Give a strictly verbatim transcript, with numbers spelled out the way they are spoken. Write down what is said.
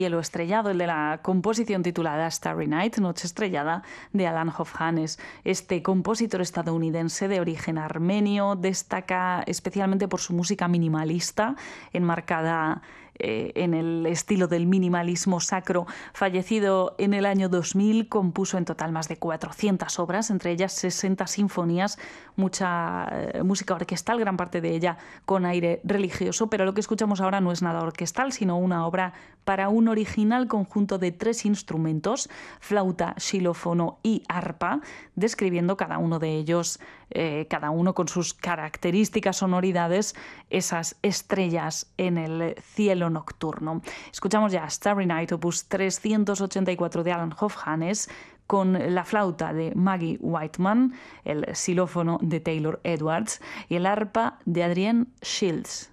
Cielo estrellado, el de la composición titulada Starry Night, Noche estrellada, de Alan Hovhannes. Este compositor estadounidense de origen armenio destaca especialmente por su música minimalista, enmarcada eh, en el estilo del minimalismo sacro. Fallecido en el año dos mil, compuso en total más de cuatrocientas obras, entre ellas sesenta sinfonías, mucha eh, música orquestal, gran parte de ella con aire religioso, pero lo que escuchamos ahora no es nada orquestal, sino una obra para un original conjunto de tres instrumentos, flauta, xilófono y arpa, describiendo cada uno de ellos, eh, cada uno con sus características sonoridades, esas estrellas en el cielo nocturno. Escuchamos ya Starry Night, opus trescientos ochenta y cuatro de Alan Hovhannes, con la flauta de Maggie Whiteman, el xilófono de Taylor Edwards y el arpa de Adrienne Shields.